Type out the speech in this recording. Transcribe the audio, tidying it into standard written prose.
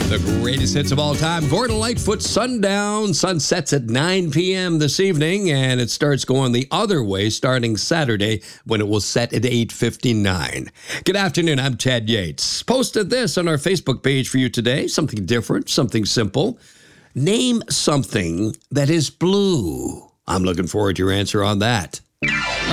The greatest hits of all time. Gordon Lightfoot, Sundown. Sun sets at 9 p.m. this evening, and it starts going the other way starting Saturday when it will set at 8:59. Good afternoon. I'm Ted Yates. Posted this on our Facebook page for you today. Something different, something simple. Name something that is blue. I'm looking forward to your answer on that.